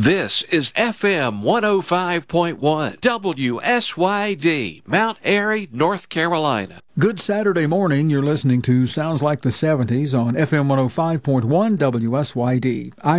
This is FM 105.1 WSYD, Mount Airy, North Carolina. Good Saturday morning. You're listening to Sounds Like the 70s on FM 105.1 WSYD.